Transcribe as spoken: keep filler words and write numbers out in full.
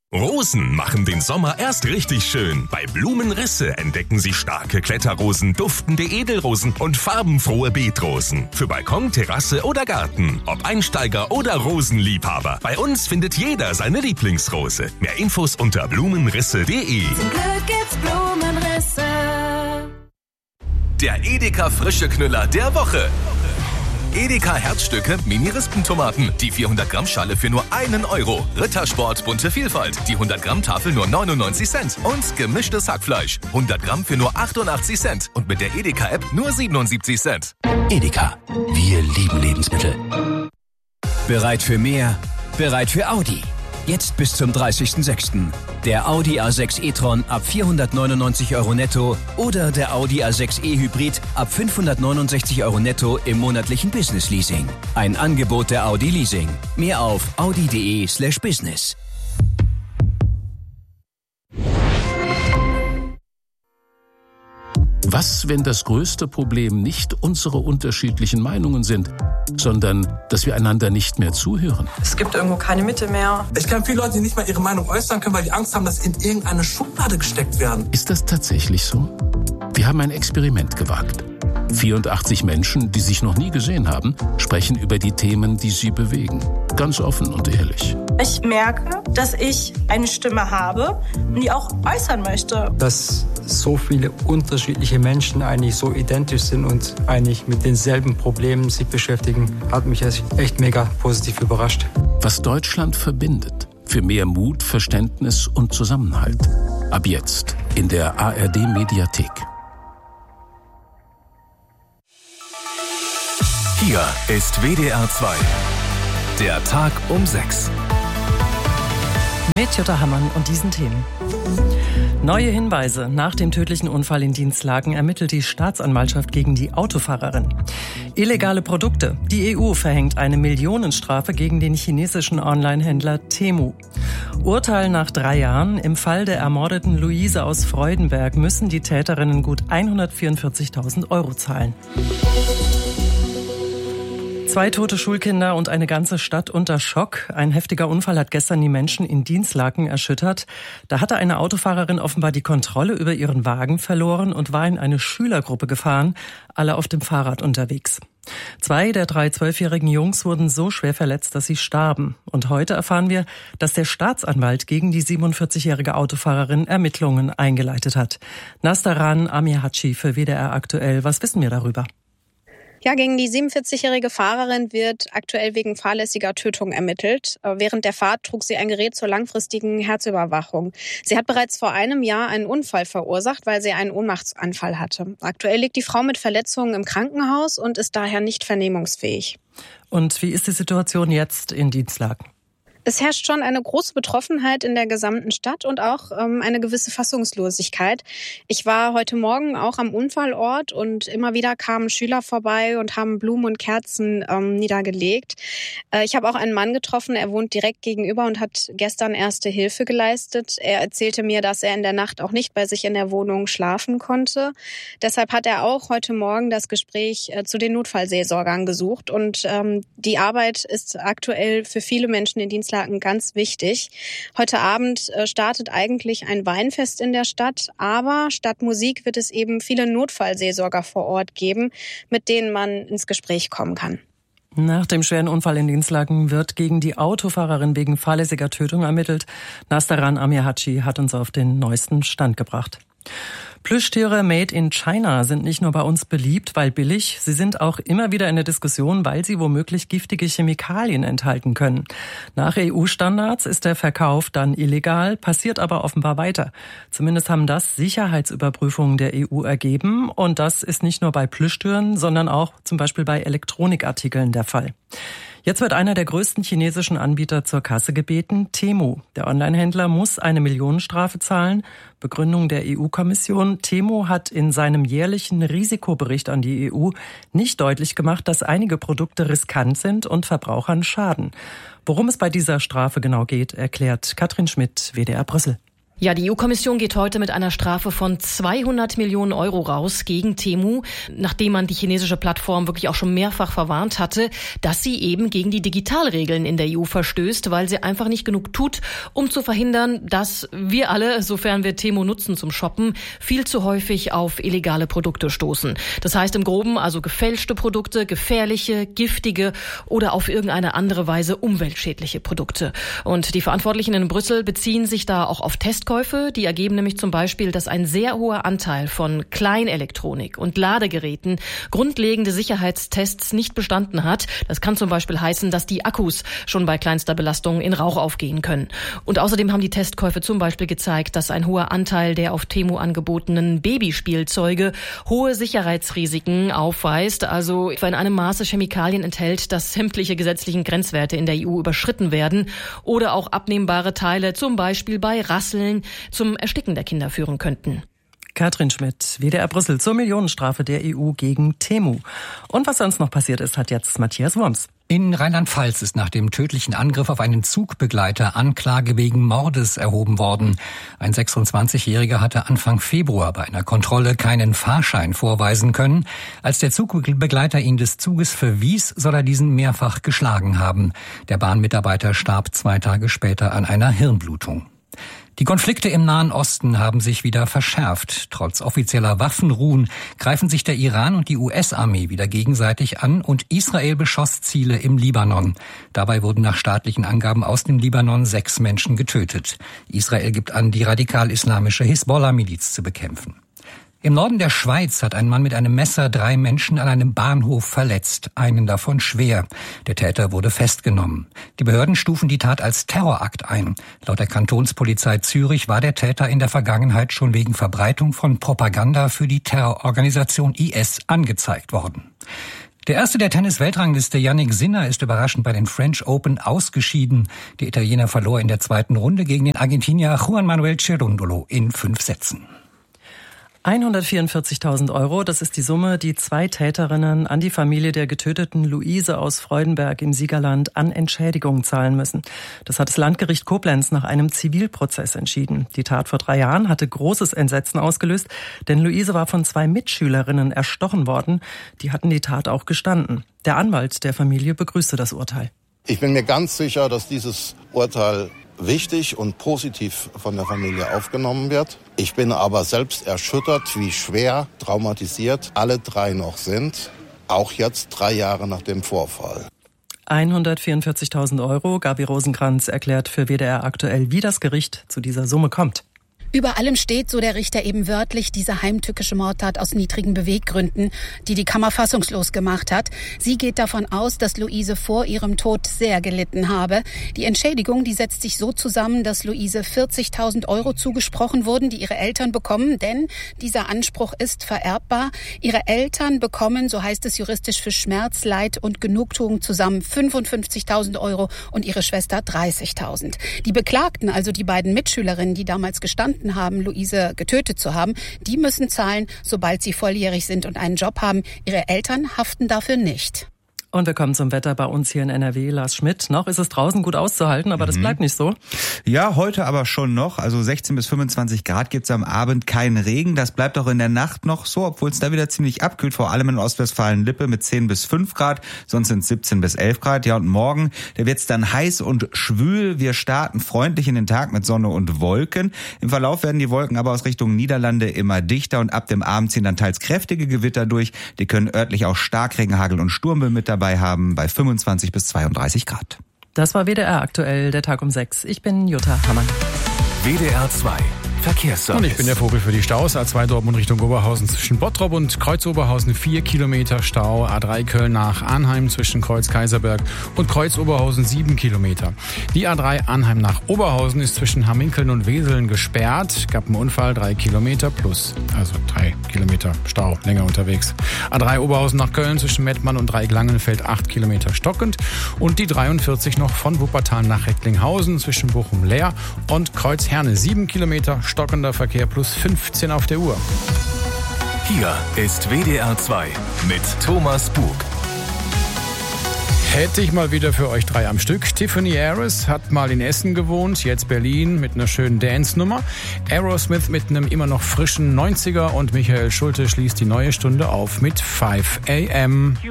Rosen machen den Sommer erst richtig schön. Bei Blumenrisse entdecken Sie starke Kletterrosen, duftende Edelrosen und farbenfrohe Beetrosen. Für Balkon, Terrasse oder Garten. Ob Einsteiger oder Rosenliebhaber. Bei uns findet jeder seine Lieblingsrose. Mehr Infos unter blumenrisse punkt de. Zum Glück gibt's Blumenrisse. Der Edeka frische Knüller der Woche. Edeka Herzstücke Mini-Rispentomaten. Die vierhundert Gramm Schale für nur einen Euro. Rittersport bunte Vielfalt. Die hundert Gramm Tafel nur neunundneunzig Cent. Und gemischtes Hackfleisch. hundert Gramm für nur achtundachtzig Cent. Und mit der Edeka-App nur siebenundsiebzig Cent. Edeka. Wir lieben Lebensmittel. Bereit für mehr? Bereit für Audi. Jetzt bis zum dreißigsten sechsten Der Audi A sechs e-tron ab vierhundertneunundneunzig Euro netto oder der Audi A sechs e-Hybrid ab fünfhundertneunundsechzig Euro netto im monatlichen Business Leasing. Ein Angebot der Audi Leasing. Mehr auf audi punkt de slash business. Was, wenn das größte Problem nicht unsere unterschiedlichen Meinungen sind, sondern dass wir einander nicht mehr zuhören? Es gibt irgendwo keine Mitte mehr. Ich kenne viele Leute, die nicht mal ihre Meinung äußern können, weil die Angst haben, dass sie in irgendeine Schublade gesteckt werden. Ist das tatsächlich so? Wir haben ein Experiment gewagt. vierundachtzig Menschen, die sich noch nie gesehen haben, sprechen über die Themen, die sie bewegen. Ganz offen und ehrlich. Ich merke, dass ich eine Stimme habe und die auch äußern möchte. Dass so viele unterschiedliche Menschen eigentlich so identisch sind und eigentlich mit denselben Problemen sich beschäftigen, hat mich echt mega positiv überrascht. Was Deutschland verbindet. Für mehr Mut, Verständnis und Zusammenhalt. Ab jetzt in der A R D-Mediathek. Hier ist W D R zwei. Der Tag um sechs. Mit Jutta Hammann und diesen Themen. Neue Hinweise. Nach dem tödlichen Unfall in Dinslaken ermittelt die Staatsanwaltschaft gegen die Autofahrerin. Illegale Produkte. Die E U verhängt eine Millionenstrafe gegen den chinesischen Onlinehändler Temu. Urteil nach drei Jahren. Im Fall der ermordeten Luise aus Freudenberg müssen die Täterinnen gut hundertvierundvierzigtausend Euro zahlen. Zwei tote Schulkinder und eine ganze Stadt unter Schock. Ein heftiger Unfall hat gestern die Menschen in Dinslaken erschüttert. Da hatte eine Autofahrerin offenbar die Kontrolle über ihren Wagen verloren und war in eine Schülergruppe gefahren, alle auf dem Fahrrad unterwegs. Zwei der drei zwölfjährigen Jungs wurden so schwer verletzt, dass sie starben. Und heute erfahren wir, dass der Staatsanwalt gegen die siebenundvierzigjährige Autofahrerin Ermittlungen eingeleitet hat. Nastaran Amihaci für W D R aktuell. Was wissen wir darüber? Ja, gegen die siebenundvierzigjährige Fahrerin wird aktuell wegen fahrlässiger Tötung ermittelt. Während der Fahrt trug sie ein Gerät zur langfristigen Herzüberwachung. Sie hat bereits vor einem Jahr einen Unfall verursacht, weil sie einen Ohnmachtsanfall hatte. Aktuell liegt die Frau mit Verletzungen im Krankenhaus und ist daher nicht vernehmungsfähig. Und wie ist die Situation jetzt in Dinslaken? Es herrscht schon eine große Betroffenheit in der gesamten Stadt und auch ähm, eine gewisse Fassungslosigkeit. Ich war heute Morgen auch am Unfallort und immer wieder kamen Schüler vorbei und haben Blumen und Kerzen ähm, niedergelegt. Äh, ich habe auch einen Mann getroffen, er wohnt direkt gegenüber und hat gestern erste Hilfe geleistet. Er erzählte mir, dass er in der Nacht auch nicht bei sich in der Wohnung schlafen konnte. Deshalb hat er auch heute Morgen das Gespräch äh, zu den Notfallseelsorgern gesucht. Und ähm, die Arbeit ist aktuell für viele Menschen in Dinslaken ganz wichtig. Heute Abend startet eigentlich ein Weinfest in der Stadt, aber statt Musik wird es eben viele Notfallseelsorger vor Ort geben, mit denen man ins Gespräch kommen kann. Nach dem schweren Unfall in Dinslaken wird gegen die Autofahrerin wegen fahrlässiger Tötung ermittelt. Nastaran Amihaci hat uns auf den neuesten Stand gebracht. Plüschtiere made in China sind nicht nur bei uns beliebt, weil billig, sie sind auch immer wieder in der Diskussion, weil sie womöglich giftige Chemikalien enthalten können. Nach E U-Standards ist der Verkauf dann illegal, passiert aber offenbar weiter. Zumindest haben das Sicherheitsüberprüfungen der E U ergeben und das ist nicht nur bei Plüschtieren, sondern auch zum Beispiel bei Elektronikartikeln der Fall. Jetzt wird einer der größten chinesischen Anbieter zur Kasse gebeten, Temu. Der Onlinehändler muss eine Millionenstrafe zahlen. Begründung der E U-Kommission. Temu hat in seinem jährlichen Risikobericht an die E U nicht deutlich gemacht, dass einige Produkte riskant sind und Verbrauchern schaden. Worum es bei dieser Strafe genau geht, erklärt Katrin Schmidt, W D R Brüssel. Ja, die E U-Kommission geht heute mit einer Strafe von zweihundert Millionen Euro raus gegen Temu, nachdem man die chinesische Plattform wirklich auch schon mehrfach verwarnt hatte, dass sie eben gegen die Digitalregeln in der E U verstößt, weil sie einfach nicht genug tut, um zu verhindern, dass wir alle, sofern wir Temu nutzen zum Shoppen, viel zu häufig auf illegale Produkte stoßen. Das heißt im Groben also gefälschte Produkte, gefährliche, giftige oder auf irgendeine andere Weise umweltschädliche Produkte. Und die Verantwortlichen in Brüssel beziehen sich da auch auf Testkäufe. Die ergeben nämlich zum Beispiel, dass ein sehr hoher Anteil von Kleinelektronik und Ladegeräten grundlegende Sicherheitstests nicht bestanden hat. Das kann zum Beispiel heißen, dass die Akkus schon bei kleinster Belastung in Rauch aufgehen können. Und außerdem haben die Testkäufe zum Beispiel gezeigt, dass ein hoher Anteil der auf Temu angebotenen Babyspielzeuge hohe Sicherheitsrisiken aufweist, also etwa in einem Maße Chemikalien enthält, dass sämtliche gesetzlichen Grenzwerte in der E U überschritten werden oder auch abnehmbare Teile zum Beispiel bei Rasseln zum Ersticken der Kinder führen könnten. Katrin Schmidt, W D R Brüssel zur Millionenstrafe der E U gegen Temu. Und was sonst noch passiert ist, hat jetzt Matthias Wurms. In Rheinland-Pfalz ist nach dem tödlichen Angriff auf einen Zugbegleiter Anklage wegen Mordes erhoben worden. Ein sechsundzwanzigjähriger hatte Anfang Februar bei einer Kontrolle keinen Fahrschein vorweisen können. Als der Zugbegleiter ihn des Zuges verwies, soll er diesen mehrfach geschlagen haben. Der Bahnmitarbeiter starb zwei Tage später an einer Hirnblutung. Die Konflikte im Nahen Osten haben sich wieder verschärft. Trotz offizieller Waffenruhen greifen sich der Iran und die U S-Armee wieder gegenseitig an und Israel beschoss Ziele im Libanon. Dabei wurden nach staatlichen Angaben aus dem Libanon sechs Menschen getötet. Israel gibt an, die radikal-islamische Hisbollah-Miliz zu bekämpfen. Im Norden der Schweiz hat ein Mann mit einem Messer drei Menschen an einem Bahnhof verletzt, einen davon schwer. Der Täter wurde festgenommen. Die Behörden stufen die Tat als Terrorakt ein. Laut der Kantonspolizei Zürich war der Täter in der Vergangenheit schon wegen Verbreitung von Propaganda für die Terrororganisation I S angezeigt worden. Der erste der Tennis-Weltrangliste, Jannik Sinner, ist überraschend bei den French Open ausgeschieden. Der Italiener verlor in der zweiten Runde gegen den Argentinier Juan Manuel Cerundolo in fünf Sätzen. hundertvierundvierzigtausend Euro, das ist die Summe, die zwei Täterinnen an die Familie der getöteten Luise aus Freudenberg im Siegerland an Entschädigung zahlen müssen. Das hat das Landgericht Koblenz nach einem Zivilprozess entschieden. Die Tat vor drei Jahren hatte großes Entsetzen ausgelöst, denn Luise war von zwei Mitschülerinnen erstochen worden. Die hatten die Tat auch gestanden. Der Anwalt der Familie begrüßte das Urteil. Ich bin mir ganz sicher, dass dieses Urteil wichtig und positiv von der Familie aufgenommen wird. Ich bin aber selbst erschüttert, wie schwer traumatisiert alle drei noch sind, auch jetzt drei Jahre nach dem Vorfall. hundertvierundvierzigtausend Euro. Gabi Rosenkranz erklärt für W D R aktuell, wie das Gericht zu dieser Summe kommt. Über allem steht, so der Richter eben wörtlich, diese heimtückische Mordtat aus niedrigen Beweggründen, die die Kammer fassungslos gemacht hat. Sie geht davon aus, dass Luise vor ihrem Tod sehr gelitten habe. Die Entschädigung, die setzt sich so zusammen, dass Luise vierzigtausend Euro zugesprochen wurden, die ihre Eltern bekommen, denn dieser Anspruch ist vererbbar. Ihre Eltern bekommen, so heißt es juristisch, für Schmerz, Leid und Genugtuung zusammen fünfundfünfzigtausend Euro und ihre Schwester dreißigtausend. Die Beklagten, also die beiden Mitschülerinnen, die damals gestanden haben, Luise getötet zu haben, die müssen zahlen, sobald sie volljährig sind und einen Job haben. Ihre Eltern haften dafür nicht. Und wir kommen zum Wetter bei uns hier in N R W. Lars Schmidt. Noch ist es draußen gut auszuhalten, aber mhm. das bleibt nicht so. Ja, heute aber schon noch. Also sechzehn bis fünfundzwanzig Grad gibt's am Abend, keinen Regen. Das bleibt auch in der Nacht noch so, obwohl es da wieder ziemlich abkühlt. Vor allem in Ostwestfalen-Lippe mit zehn bis fünf Grad. Sonst sind es siebzehn bis elf Grad. Ja, und morgen, da wird's dann heiß und schwül. Wir starten freundlich in den Tag mit Sonne und Wolken. Im Verlauf werden die Wolken aber aus Richtung Niederlande immer dichter. Und ab dem Abend ziehen dann teils kräftige Gewitter durch. Die können örtlich auch Starkregen, Hagel und Sturmwind mit dabei haben bei fünfundzwanzig bis zweiunddreißig Grad. Das war W D R aktuell, der Tag um sechs. Ich bin Jutta Hammann. W D R zwei Verkehrsservice. Und ich bin der Vogel für die Staus. A zwei Dortmund Richtung Oberhausen zwischen Bottrop und Kreuz-Oberhausen vier Kilometer Stau. A drei Köln nach Arnheim zwischen Kreuz-Kaiserberg und Kreuz-Oberhausen sieben Kilometer. Die A drei Arnheim nach Oberhausen ist zwischen Hamminkeln und Weseln gesperrt. Gab einen Unfall, drei Kilometer plus, also drei Kilometer Stau, länger unterwegs. A drei Oberhausen nach Köln zwischen Mettmann und Dreieck-Langenfeld acht Kilometer stockend. Und die dreiundvierzig noch von Wuppertal nach Recklinghausen zwischen Bochum-Leer und Kreuz-Herne sieben Kilometer stockender Verkehr plus fünfzehn auf der Uhr. Hier ist W D R zwei mit Thomas Bug. Hätte ich mal wieder für euch drei am Stück. Tiffany Harris hat mal in Essen gewohnt, jetzt Berlin mit einer schönen Dance-Nummer. Aerosmith mit einem immer noch frischen neunziger und Michael Schulte schließt die neue Stunde auf mit five a m